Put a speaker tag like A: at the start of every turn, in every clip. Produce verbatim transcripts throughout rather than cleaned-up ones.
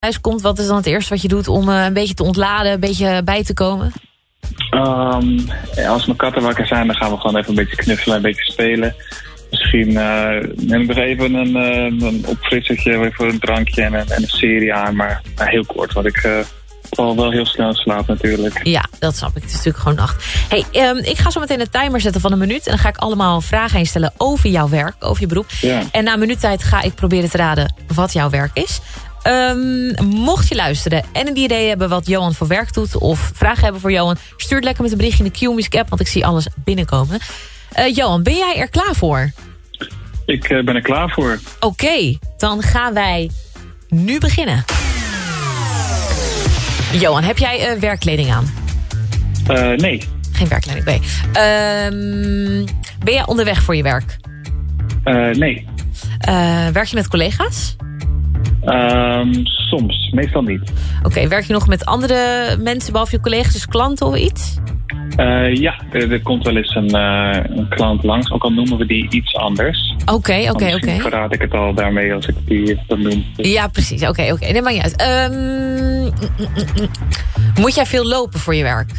A: thuis komt, wat is dan het eerste wat je doet om uh, een beetje te ontladen, een beetje bij te komen?
B: Um, als mijn katten wakker zijn, dan gaan we gewoon even een beetje knuffelen, een beetje spelen. Misschien uh, neem ik nog even een, uh, een opfrissertje voor een drankje en een, en een serie aan. Maar uh, heel kort, want ik uh, val wel heel snel slaap natuurlijk.
A: Ja, dat snap ik. Het is natuurlijk gewoon nacht. Hey, um, ik ga zo meteen een timer zetten van een minuut. En dan ga ik allemaal vragen instellen over jouw werk, over je beroep.
B: Ja.
A: En na een minuut tijd ga ik proberen te raden wat jouw werk is. Um, mocht je luisteren en een idee hebben wat Johan voor werk doet, of vragen hebben voor Johan, stuur het lekker met een berichtje in de Q-Music app, want ik zie alles binnenkomen. Uh, Johan, ben jij er klaar voor?
B: Ik uh, ben er klaar voor.
A: Oké, okay, dan gaan wij nu beginnen. Johan, heb jij uh, werkkleding aan?
B: Uh, nee.
A: Geen werkkleding, oké. Okay. Um, ben jij onderweg voor je werk?
B: Uh, nee.
A: Uh, werk je met collega's?
B: Um, soms, meestal niet.
A: Oké, okay, werk je nog met andere mensen behalve je collega's, dus klanten of iets?
B: Uh, ja, er, er komt wel eens een, uh, een klant langs, ook al noemen we die iets anders.
A: Oké, oké, oké.
B: Misschien verraad ik het al daarmee als ik die dat noem.
A: Ja, precies. Oké, okay, oké. Okay. Nee, maakt niet uit. Um, mm, mm, mm. Moet jij veel lopen voor je werk?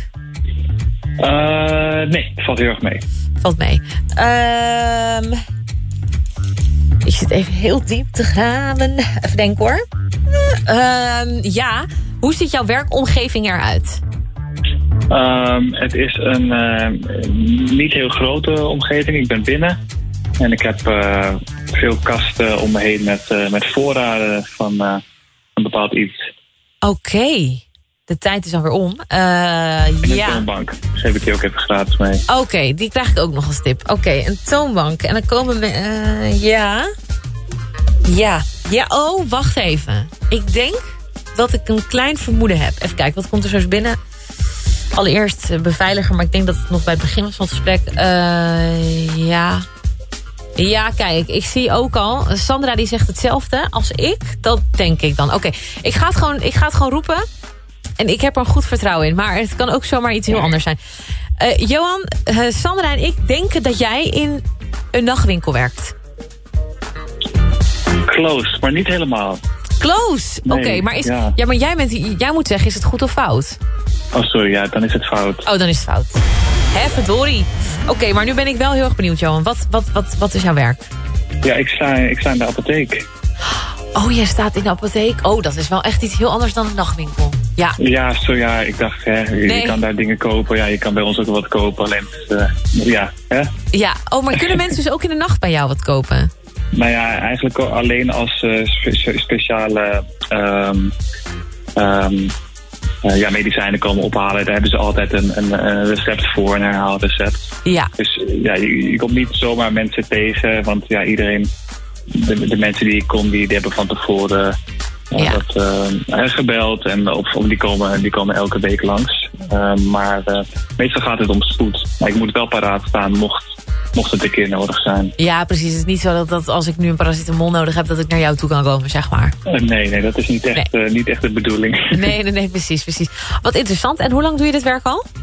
B: Uh, nee, het valt heel erg mee.
A: Valt mee. Um, ik zit even heel diep te graven. Even denken hoor. Um, ja, hoe ziet jouw werkomgeving eruit?
B: Um, het is een uh, niet heel grote omgeving. Ik ben binnen. En ik heb uh, veel kasten om me heen met, uh, met voorraden van uh, een bepaald iets.
A: Oké. Okay. De tijd is alweer om. Uh,
B: en een
A: ja.
B: toonbank. Geef ik die ook even gratis mee.
A: Oké, okay, die krijg ik ook nog als tip. Oké, okay, een toonbank. En dan komen we... Uh, ja... Ja. Ja, oh, wacht even. Ik denk dat ik een klein vermoeden heb. Even kijken, wat komt er zo eens binnen? Allereerst uh, beveiliger, maar ik denk dat het nog bij het begin was van het gesprek. Uh, ja... Ja, kijk, ik zie ook al... Sandra die zegt hetzelfde als ik. Dat denk ik dan. Oké, okay, ik ga het gewoon, ik ga het gewoon roepen. En ik heb er een goed vertrouwen in. Maar het kan ook zomaar iets heel anders zijn. Uh, Johan, uh, Sandra en ik denken dat jij in een nachtwinkel werkt.
B: Close, maar niet helemaal.
A: Close? Nee, Oké, okay, maar, is, ja. Ja, maar jij, bent, jij moet zeggen, is het goed of fout?
B: Oh, sorry, ja, dan is het fout.
A: Oh, dan is het fout. Hé, verdorie. Oké, okay, maar nu ben ik wel heel erg benieuwd, Johan. Wat, wat, wat, wat is jouw werk?
B: Ja, ik sta, ik sta in de apotheek.
A: Oh, jij staat in de apotheek? Oh, dat is wel echt iets heel anders dan een nachtwinkel. Ja,
B: ja, zo, ja ik dacht, hè, je nee. kan daar dingen kopen. Ja, je kan bij ons ook wat kopen. Alleen, uh, ja, hè?
A: Ja, oh, maar kunnen mensen dus ook in de nacht bij jou wat kopen?
B: Nou ja, eigenlijk alleen als uh, spe- speciale um, um, uh, ja, medicijnen komen ophalen. Daar hebben ze altijd een, een, een recept voor, een herhaald recept.
A: Ja.
B: Dus ja, je, je komt niet zomaar mensen tegen, want ja, iedereen, de, de mensen die ik kom, die, die hebben van tevoren uh, ja. dat, uh, gebeld en of, of die, komen, die komen elke week langs. Uh, maar uh, meestal gaat het om spoed. Maar ik moet wel paraat staan mocht Mocht het een keer nodig zijn.
A: Ja, precies. Het is niet zo dat, dat als ik nu een paracetamol nodig heb, dat ik naar jou toe kan komen, zeg maar.
B: Uh, nee, nee, dat is niet echt, nee. uh, niet echt de bedoeling.
A: Nee, nee, nee, precies, precies. Wat interessant. En hoe lang doe je dit werk al?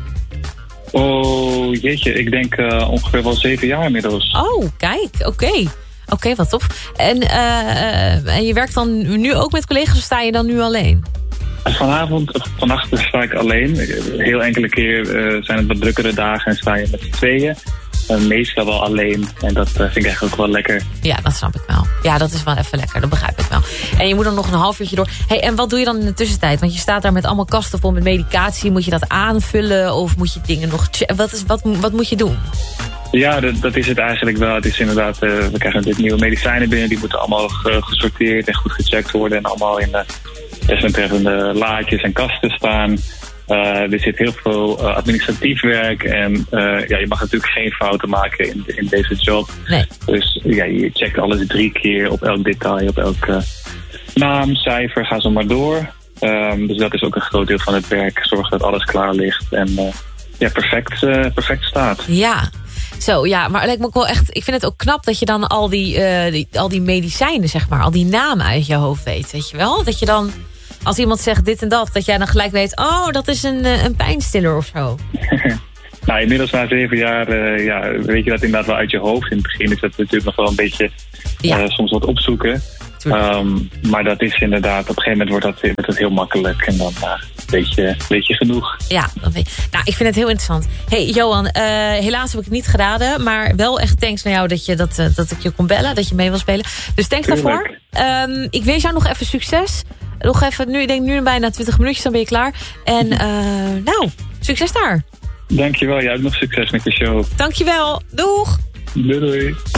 B: Oh, jeetje. Ik denk uh, ongeveer wel zeven jaar inmiddels.
A: Oh, kijk. Oké. Okay. Oké, okay, wat tof. En, uh, uh, en je werkt dan nu ook met collega's of sta je dan nu alleen?
B: Vanavond, of vannacht sta ik alleen. Heel enkele keer uh, zijn het wat drukkere dagen en sta je met z'n tweeën. Uh, meestal wel alleen. En dat uh, vind ik eigenlijk ook wel lekker.
A: Ja, dat snap ik wel. Ja, dat is wel even lekker. Dat begrijp ik wel. En je moet dan nog een half uurtje door. Hey, en wat doe je dan in de tussentijd? Want je staat daar met allemaal kasten vol met medicatie. Moet je dat aanvullen? Of moet je dingen nog... Wat, is, wat, wat moet je doen?
B: Ja, dat, dat is het eigenlijk wel. Het is inderdaad... Uh, we krijgen dit nieuwe medicijnen binnen. Die moeten allemaal gesorteerd en goed gecheckt worden. En allemaal in de desbetreffende laadjes en kasten staan. Uh, er zit heel veel uh, administratief werk en uh, ja, je mag natuurlijk geen fouten maken in, in deze job.
A: Nee.
B: Dus ja, je checkt alles drie keer op elk detail, op elke naam, cijfer, ga zo maar door. Um, dus dat is ook een groot deel van het werk. Zorg dat alles klaar ligt en uh, ja, perfect, uh, perfect staat.
A: Ja. Zo, ja, maar het lijkt me ook wel echt... Ik vind het ook knap dat je dan al die, uh, die, al die medicijnen, zeg maar, al die namen uit je hoofd weet, weet je wel? Dat je dan... Als iemand zegt dit en dat, dat jij dan gelijk weet... oh, dat is een, een pijnstiller of zo.
B: Nou, inmiddels na zeven jaar uh, ja, weet je dat inderdaad wel uit je hoofd. In het begin is dat natuurlijk nog wel een beetje ja. uh, soms wat opzoeken. Um, maar dat is inderdaad, op een gegeven moment wordt dat, wordt dat heel makkelijk. En dan uh, weet, je, weet je genoeg.
A: Ja, nou, ik vind het heel interessant. Hey Johan, uh, helaas heb ik het niet geraden. Maar wel echt thanks naar jou dat, je, dat, uh, dat ik je kon bellen. Dat je mee wil spelen. Dus thanks daarvoor. Um, ik wens jou nog even succes. Nog even, nu, ik denk nu bijna twintig minuutjes, dan ben je klaar. En uh, nou, succes daar.
B: Dankjewel, jij hebt nog succes met je show.
A: Dankjewel, doeg.
B: Doei doei.